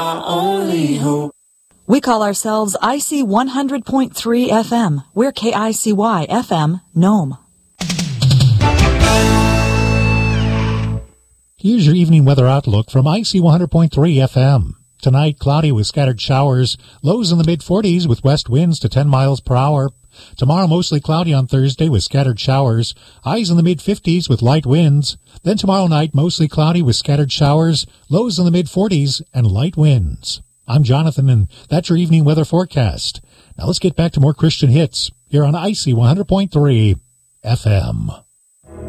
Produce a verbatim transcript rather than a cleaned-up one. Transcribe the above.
my only hope. We call ourselves I C one hundred point three F M. We're K I C Y F M, Nome. Here's your evening weather outlook from I C one hundred point three F M. Tonight, cloudy with scattered showers, lows in the mid-forties with west winds to ten miles per hour. Tomorrow, mostly cloudy on Thursday with scattered showers, highs in the mid-fifties with light winds. Then tomorrow night, mostly cloudy with scattered showers, lows in the mid-forties and light winds. I'm Jonathan, and that's your evening weather forecast. Now let's get back to more Christian hits here on I C one hundred point three F M.